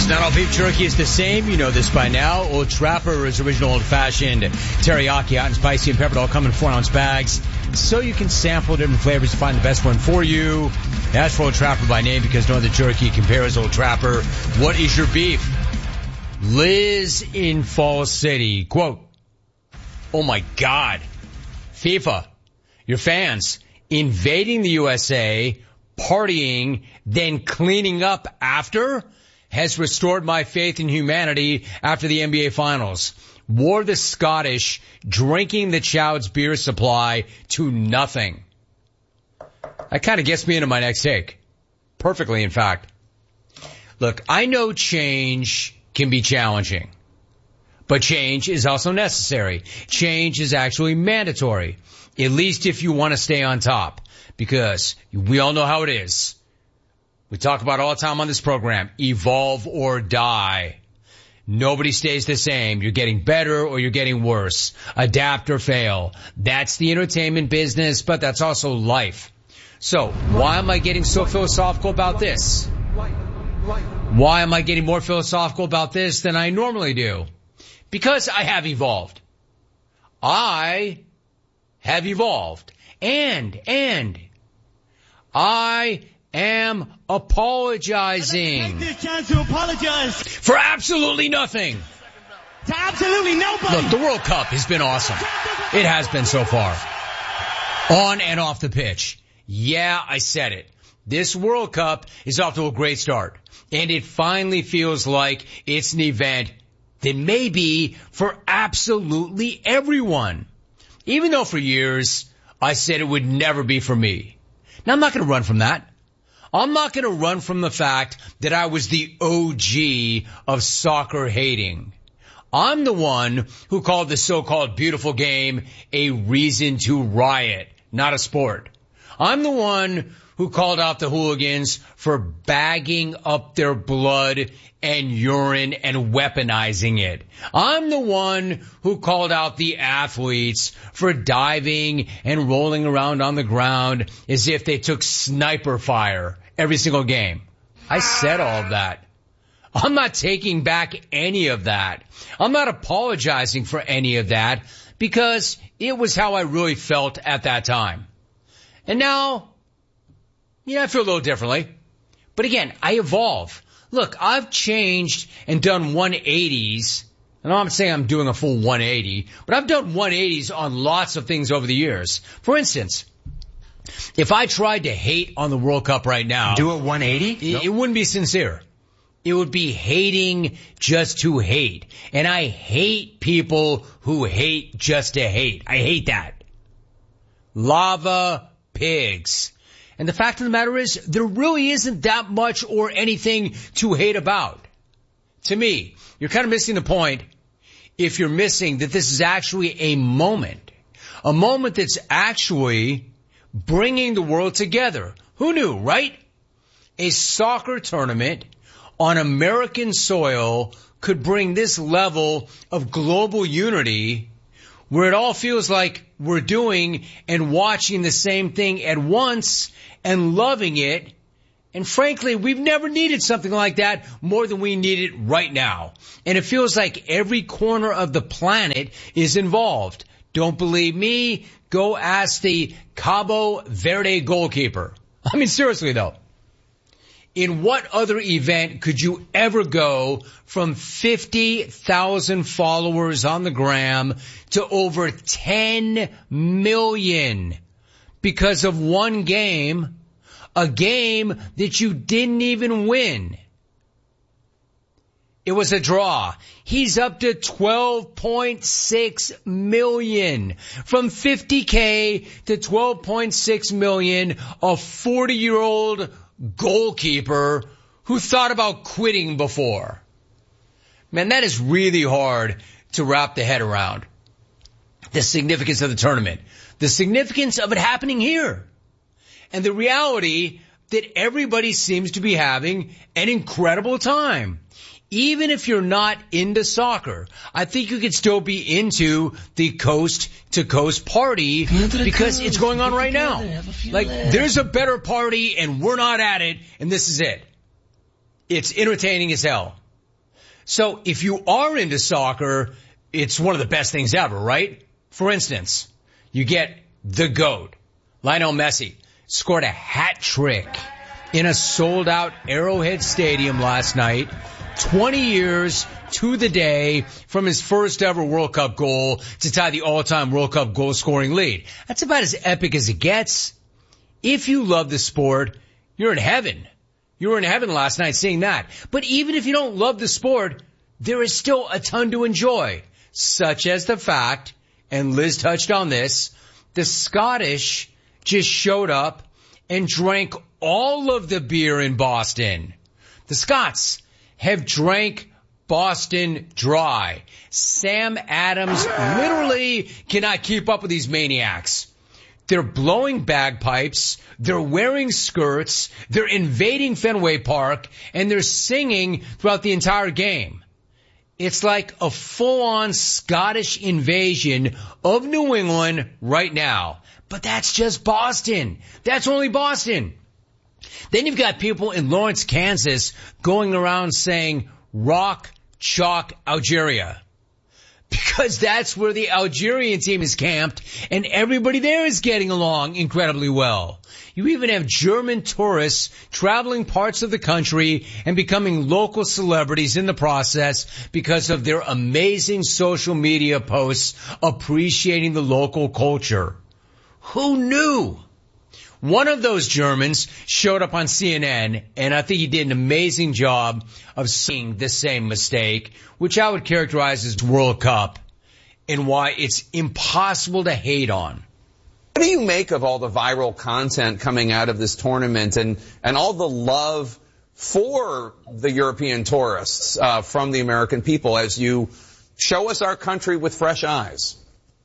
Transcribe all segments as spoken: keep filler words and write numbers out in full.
Listen, not all beef jerky is the same. You know this by now. Old Trapper is original old-fashioned teriyaki, hot and spicy and peppered, all come in four-ounce bags. So you can sample different flavors to find the best one for you. That's for Old Trapper by name because no other jerky compares Old Trapper. What is your beef? Liz in Fall City. Quote, oh my God. FIFA, your fans invading the U S A, partying, then cleaning up after has restored my faith in humanity after the N B A Finals. Wore the Scottish drinking the Chowd's beer supply to nothing. That kind of gets me into my next take. Perfectly, in fact. Look, I know change can be challenging, but change is also necessary. Change is actually mandatory, at least if you want to stay on top, because we all know how it is. We talk about it all the time on this program, evolve or die. Nobody stays the same. You're getting better or you're getting worse. Adapt or fail. That's the entertainment business, but that's also life. So why am I getting so philosophical about this? Why am I getting more philosophical about this than I normally do? Because I have evolved. I have evolved. And, and, I am apologizing. I'd like to take this chance to apologize. For absolutely nothing. To absolutely nobody. Look, the World Cup has been awesome. It has been so far. On and off the pitch. Yeah, I said it. This World Cup is off to a great start. And it finally feels like it's an event that may be for absolutely everyone. Even though for years I said it would never be for me. Now I'm not going to run from that. I'm not going to run from the fact that I was the O G of soccer hating. I'm the one who called the so-called beautiful game a reason to riot, not a sport. I'm the one who called out the hooligans for bagging up their blood and urine and weaponizing it. I'm the one who called out the athletes for diving and rolling around on the ground as if they took sniper fire every single game. I said all of that. I'm not taking back any of that. I'm not apologizing for any of that because it was how I really felt at that time. And now, yeah, I feel a little differently. But again, I evolve. Look, I've changed and done one eighties. And I'm not saying I'm doing a full one eighty, but I've done one eighties on lots of things over the years. For instance, if I tried to hate on the World Cup right now, do a one eighty? It, nope. It wouldn't be sincere. It would be hating just to hate. And I hate people who hate just to hate. I hate that. Lava pigs. And the fact of the matter is, there really isn't that much or anything to hate about. To me, you're kind of missing the point if you're missing that this is actually a moment. A moment that's actually bringing the world together. Who knew, right? A soccer tournament on American soil could bring this level of global unity where it all feels like we're doing and watching the same thing at once and loving it. And frankly, we've never needed something like that more than we need it right now. And it feels like every corner of the planet is involved. Don't believe me? Go ask the Cabo Verde goalkeeper. I mean, seriously though. In what other event could you ever go from fifty thousand followers on the gram to over ten million because of one game, a game that you didn't even win? It was a draw. He's up to twelve point six million. From fifty K to twelve point six million, a forty-year-old goalkeeper who thought about quitting before. Man, that is really hard to wrap the head around. The significance of the tournament. The significance of it happening here. And the reality that everybody seems to be having an incredible time. Even if you're not into soccer, I think you could still be into the coast-to-coast party because it's going on right now. Like, there's a better party and we're not at it, and this is it. It's entertaining as hell. So if you are into soccer, it's one of the best things ever, right? For instance, you get the GOAT, Lionel Messi, scored a hat trick in a sold-out Arrowhead Stadium last night, twenty years to the day from his first ever World Cup goal to tie the all-time World Cup goal-scoring lead. That's about as epic as it gets. If you love the sport, you're in heaven. You were in heaven last night seeing that. But even if you don't love the sport, there is still a ton to enjoy, such as the fact, and Liz touched on this, the Scottish just showed up and drank all of the beer in Boston. The Scots have drank Boston dry. Sam Adams literally cannot keep up with these maniacs. They're blowing bagpipes, they're wearing skirts, they're invading Fenway Park, and they're singing throughout the entire game. It's like a full-on Scottish invasion of New England right now. But that's just Boston. That's only Boston. Then you've got people in Lawrence, Kansas going around saying, rock, chalk, Algeria. Because that's where the Algerian team is camped, and everybody there is getting along incredibly well. You even have German tourists traveling parts of the country and becoming local celebrities in the process because of their amazing social media posts appreciating the local culture. Who knew? One of those Germans showed up on C N N, and I think he did an amazing job of seeing the same mistake, which I would characterize as World Cup, and why it's impossible to hate on. What do you make of all the viral content coming out of this tournament and, and all the love for the European tourists uh, from the American people as you show us our country with fresh eyes?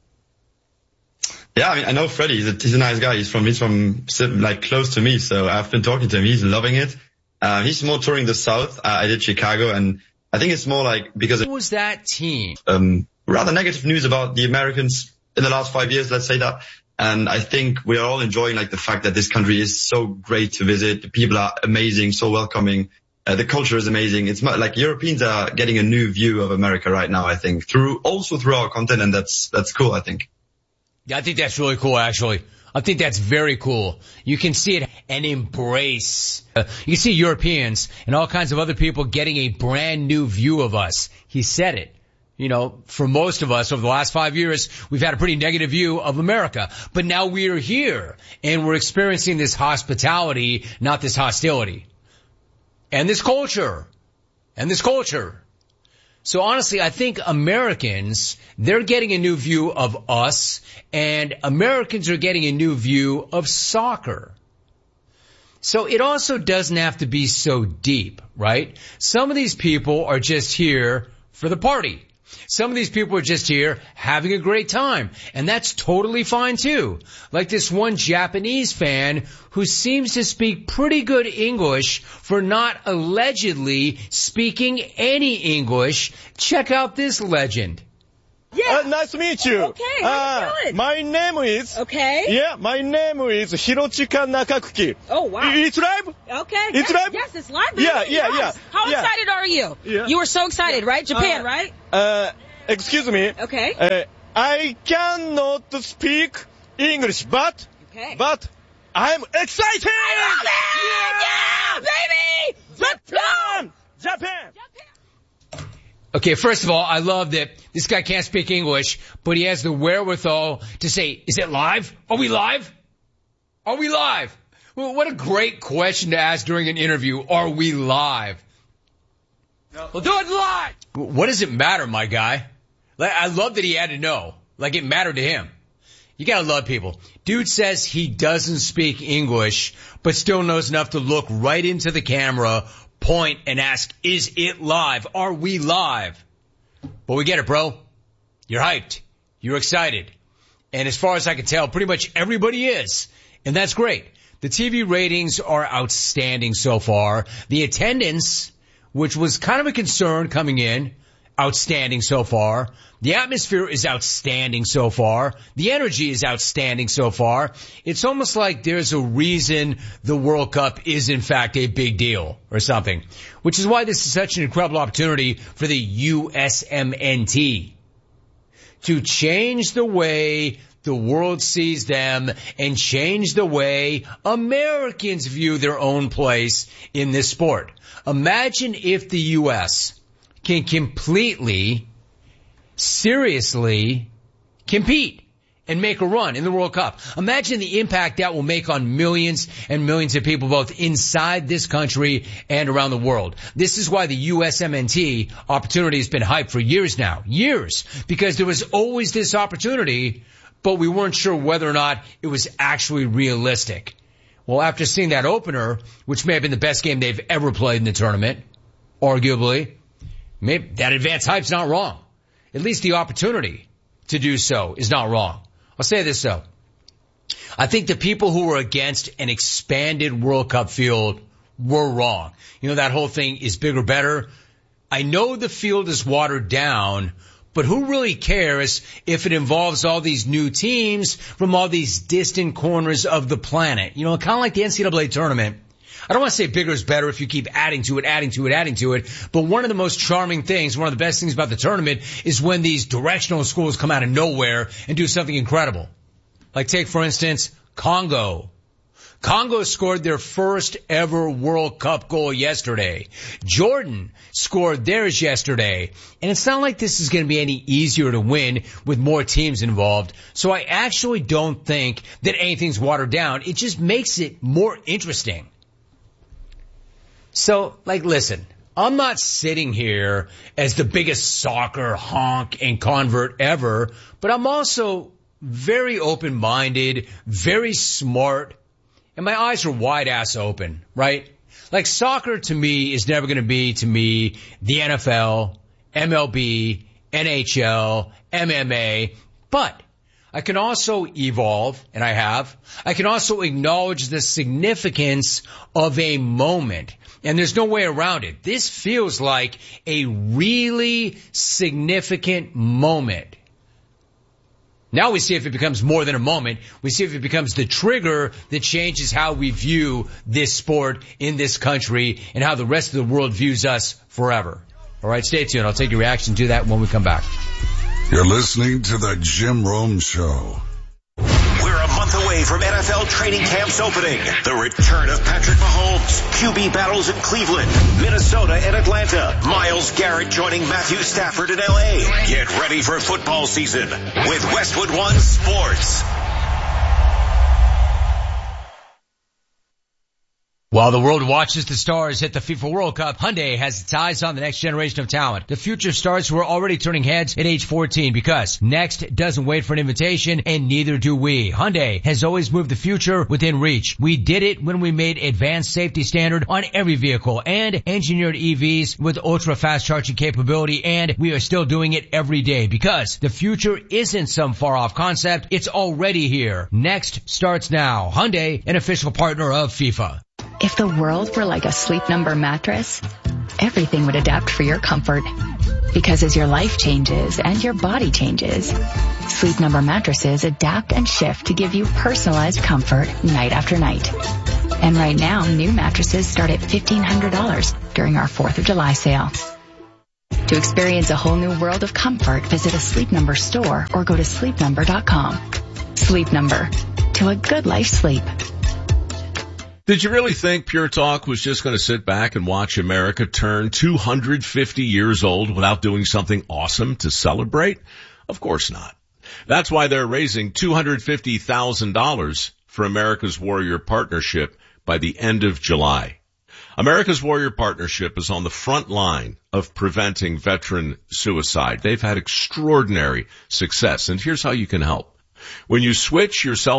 Yeah, I mean, I know Freddie. He's a, he's a nice guy. He's from, he's from, like, close to me. So I've been talking to him. He's loving it. Uh, he's more touring the South. Uh, I did Chicago, and I think it's more like because Who was that team? Um, rather negative news about the Americans in the last five years, let's say that. And I think we are all enjoying, like, the fact that this country is so great to visit. The people are amazing, so welcoming. Uh, the culture is amazing. It's like Europeans are getting a new view of America right now, I think, through, also through our content. And that's, that's cool, I think. Yeah, I think that's really cool, actually. I think that's very cool. You can see it and embrace. Uh, you can see Europeans and all kinds of other people getting a brand new view of us. He said it. You know, for most of us over the last five years, we've had a pretty negative view of America. But now we're here and we're experiencing this hospitality, not this hostility. And this culture. And this culture. So honestly, I think Americans, they're getting a new view of us, and Americans are getting a new view of soccer. So it also doesn't have to be so deep, right? Some of these people are just here for the party. Some of these people are just here having a great time, and that's totally fine too. Like this one Japanese fan who seems to speak pretty good English for not allegedly speaking any English. Check out this legend. Yeah. Uh, nice to meet you. Okay, how uh, you doing? My name is... Okay. Yeah, my name is Hirochika Nakakuki. Oh, wow. It's live? Okay. It's yes, live? Yes, it's live. Baby. Yeah, yeah, yes. yeah. How yeah. excited are you? Yeah. You were so excited, right? Japan, uh, right? Uh, excuse me. Okay. Uh, I cannot speak English, but... Okay. But I'm excited! I love it! Yeah, yeah baby! Japan! Japan! Okay, first of all, I love that this guy can't speak English, but he has the wherewithal to say, is it live? Are we live? Are we live? Well, what a great question to ask during an interview. Are we live? No. We'll do it live! What does it matter, my guy? I love that he had to know. Like it mattered to him. You gotta love people. Dude says he doesn't speak English, but still knows enough to look right into the camera, point, and ask, is it live? Are we live? But we get it, bro. You're hyped. You're excited. And as far as I can tell, pretty much everybody is. And that's great. The T V ratings are outstanding so far. The attendance, which was kind of a concern coming in, outstanding so far. The atmosphere is outstanding so far. The energy is outstanding so far. It's almost like there's a reason the World Cup is in fact a big deal or something, which is why this is such an incredible opportunity for the U S M N T to change the way the world sees them and change the way Americans view their own place in this sport. Imagine if the U S can completely, seriously compete and make a run in the World Cup. Imagine the impact that will make on millions and millions of people both inside this country and around the world. This is why the U S M N T opportunity has been hyped for years now. Years. Because there was always this opportunity, but we weren't sure whether or not it was actually realistic. Well, after seeing that opener, which may have been the best game they've ever played in the tournament, arguably, maybe that advanced hype's not wrong. At least the opportunity to do so is not wrong. I'll say this though. I think the people who were against an expanded World Cup field were wrong. You know, that whole thing is bigger, better. I know the field is watered down, but who really cares if it involves all these new teams from all these distant corners of the planet? You know, kind of like the N C double A tournament. I don't want to say bigger is better if you keep adding to it, adding to it, adding to it. But one of the most charming things, one of the best things about the tournament is when these directional schools come out of nowhere and do something incredible. Like take, for instance, Congo. Congo scored their first ever World Cup goal yesterday. Jordan scored theirs yesterday. And it's not like this is going to be any easier to win with more teams involved. So I actually don't think that anything's watered down. It just makes it more interesting. So, like, listen, I'm not sitting here as the biggest soccer honk and convert ever, but I'm also very open-minded, very smart, and my eyes are wide-ass open, right? Like, soccer to me is never going to be, to me, the N F L, M L B, N H L, M M A, but I can also evolve, and I have. I can also acknowledge the significance of a moment. And there's no way around it. This feels like a really significant moment. Now we see if it becomes more than a moment. We see if it becomes the trigger that changes how we view this sport in this country and how the rest of the world views us forever. All right, stay tuned. I'll take your reaction to that when we come back. You're listening to the Jim Rome Show. We're a month away from N F L training camps opening. The return of Patrick Mahomes, Q B battles in Cleveland, Minnesota and Atlanta, Myles Garrett joining Matthew Stafford in L A. Get ready for football season with Westwood One Sports. While the world watches the stars hit the FIFA World Cup, Hyundai has its eyes on the next generation of talent. The future stars who are already turning heads at age fourteen, because next doesn't wait for an invitation, and neither do we. Hyundai has always moved the future within reach. We did it when we made advanced safety standard on every vehicle and engineered E Vs with ultra fast charging capability, and we are still doing it every day because the future isn't some far off concept. It's already here. Next starts now. Hyundai, an official partner of FIFA. If the world were like a Sleep Number mattress, everything would adapt for your comfort. Because as your life changes and your body changes, Sleep Number mattresses adapt and shift to give you personalized comfort night after night. And right now, new mattresses start at fifteen hundred dollars during our fourth of July sale. To experience a whole new world of comfort, visit a Sleep Number store or go to sleep number dot com. Sleep Number. To a good life sleep. Did you really think Pure Talk was just going to sit back and watch America turn two hundred fifty years old without doing something awesome to celebrate? Of course not. That's why they're raising two hundred fifty thousand dollars for America's Warrior Partnership by the end of July. America's Warrior Partnership is on the front line of preventing veteran suicide. They've had extraordinary success, and here's how you can help. When you switch your cell